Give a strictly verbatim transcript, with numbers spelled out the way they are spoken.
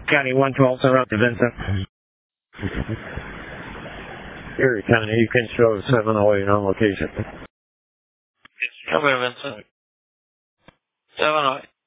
County one twelve, surround to Vincent. Erie County, you can show seven oh eight on location. Come here, Vincent. seven oh eight.